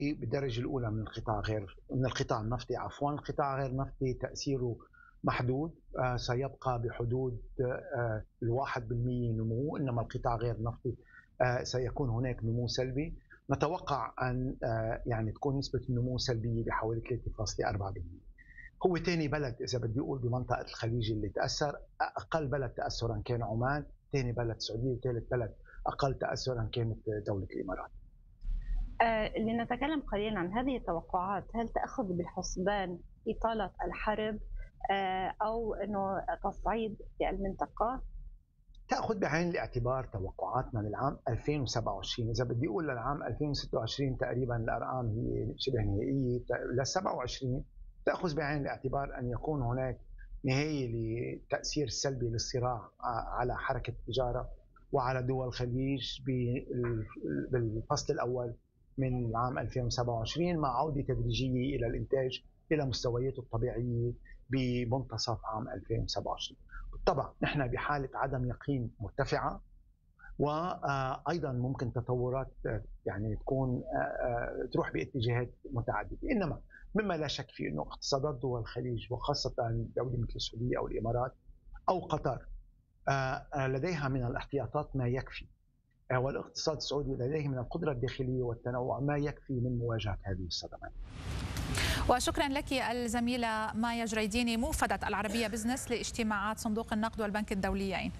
بالدرجة الأولى من القطاع النفطي عفوا. القطاع غير النفطي تأثيره محدود، سيبقى بحدود 1% نمو، إنما القطاع غير النفطي سيكون هناك نمو سلبي. نتوقع أن يعني تكون نسبة النمو سلبية بحوالي 3.4%. هو ثاني بلد إذا بدي أقول بمنطقة الخليج اللي تأثر. أقل بلد تأثرا كان عمان، ثاني بلد السعودية، وثالث بلد أقل تأثرا كانت دولة الإمارات. لنتكلم قليلا عن هذه التوقعات، هل تأخذ بالحسبان إطالة الحرب أو أنه تصعيد في المنطقة؟ تأخذ بعين الاعتبار توقعاتنا للعام 2027. إذا بدي أقول للعام 2026 تقريبا الأرقام هي شبه نهائية. ل 27 تأخذ بعين الاعتبار أن يكون هناك نهاية للتأثير السلبي للصراع على حركة التجارة وعلى دول الخليج بالفصل الأول من العام 2027، مع عودة تدريجية إلى الإنتاج إلى مستوياته الطبيعية بمنتصف عام 2027. بالطبع نحن بحالة عدم يقين مرتفعة، وأيضا ممكن تطورات يعني تكون تروح باتجاهات متعددة. إنما مما لا شك فيه أنه اقتصادات دول الخليج وخاصة دولة مثل السعودية أو الإمارات أو قطر لديها من الاحتياطات ما يكفي، والاقتصاد السعودي لديه من القدرة الداخلية والتنوع ما يكفي من مواجهة هذه الصدمات. وشكرا لك الزميلة مايا جريديني، موفدة العربية بزنس لاجتماعات صندوق النقد والبنك الدوليين.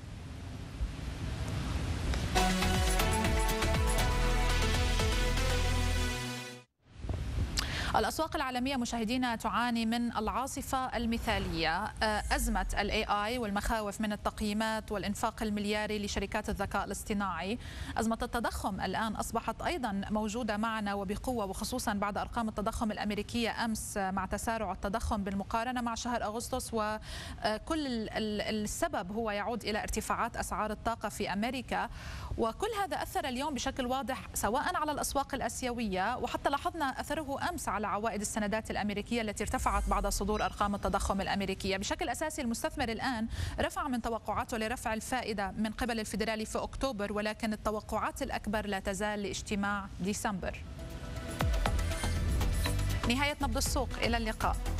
الأسواق العالمية مشاهدينا تعاني من العاصفة المثالية، أزمة AI والمخاوف من التقييمات والإنفاق الملياري لشركات الذكاء الاصطناعي. أزمة التضخم الآن أصبحت أيضا موجودة معنا وبقوة، وخصوصا بعد أرقام التضخم الأمريكية أمس مع تسارع التضخم بالمقارنة مع شهر أغسطس، وكل السبب هو يعود إلى ارتفاعات أسعار الطاقة في أمريكا. وكل هذا أثر اليوم بشكل واضح سواء على الأسواق الآسيوية، وحتى لاحظنا أثره أمس على عوائد السندات الأمريكية التي ارتفعت بعد صدور أرقام التضخم الأمريكية. بشكل أساسي المستثمر الآن رفع من توقعاته لرفع الفائدة من قبل الفيدرالي في أكتوبر، ولكن التوقعات الأكبر لا تزال لاجتماع ديسمبر. نهاية نبض السوق، إلى اللقاء.